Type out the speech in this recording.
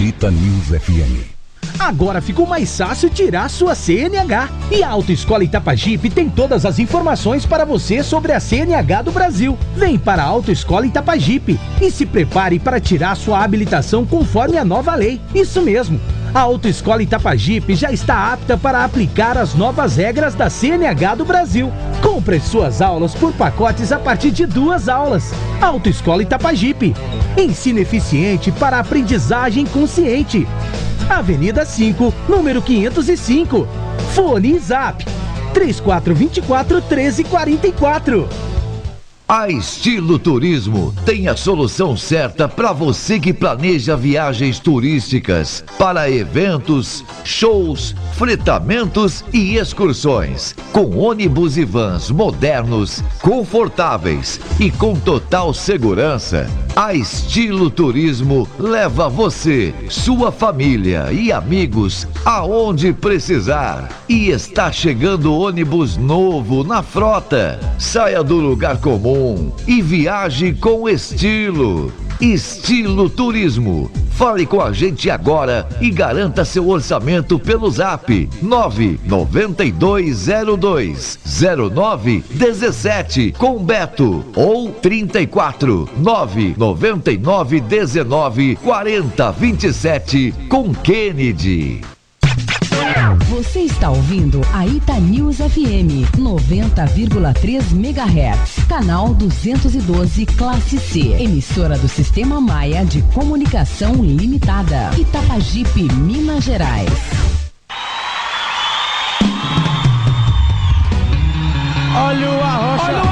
Ita News FM. Agora ficou mais fácil tirar sua CNH. E a Autoescola Itapajipe tem todas as informações para você sobre a CNH do Brasil. Vem para a Autoescola Itapajipe e se prepare para tirar sua habilitação conforme a nova lei. Isso mesmo. A Autoescola Itapajipe já está apta para aplicar as novas regras da CNH do Brasil. Compre suas aulas por pacotes a partir de 2 aulas. Autoescola Itapajipe. Ensino eficiente para aprendizagem consciente. Avenida 5, número 505. Fone e Zap 3424-1344. A Estilo Turismo tem a solução certa para você que planeja viagens turísticas para eventos, shows, fretamentos e excursões. Com ônibus e vans modernos, confortáveis e com total segurança. A Estilo Turismo leva você, sua família e amigos aonde precisar. E está chegando ônibus novo na frota. Saia do lugar comum e viaje com estilo. Estilo Turismo. Fale com a gente agora e garanta seu orçamento pelo Zap 992020917 com Beto ou 34-999194027 com Kennedy. Você está ouvindo a Ita News FM 90,3 MHz, canal 212 Classe C, emissora do Sistema Maia de Comunicação Limitada, Itapajipe, Minas Gerais. Olha o arrocha!